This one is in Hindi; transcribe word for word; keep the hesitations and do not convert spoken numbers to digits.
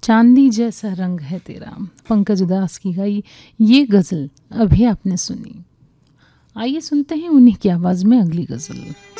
चांदी जैसा रंग है तेरा, पंकज उदास की गाई ये गज़ल अभी आपने सुनी। आइए सुनते हैं उन्हीं की आवाज़ में अगली गज़ल।